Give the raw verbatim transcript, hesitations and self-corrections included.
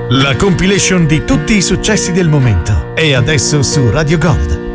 La compilation di tutti i successi del momento è adesso su Radio Gold.